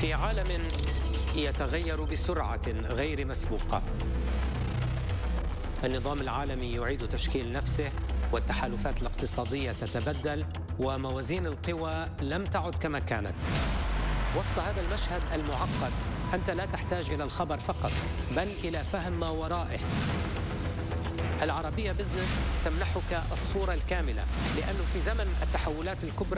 في عالم يتغير بسرعة غير مسبوقة، النظام العالمي يعيد تشكيل نفسه، والتحالفات الاقتصادية تتبدل، وموازين القوى لم تعد كما كانت. وسط هذا المشهد المعقد أنت لا تحتاج إلى الخبر فقط، بل إلى فهم ما ورائه. العربية بزنس تمنحك الصورة الكاملة، لأنه في زمن التحولات الكبرى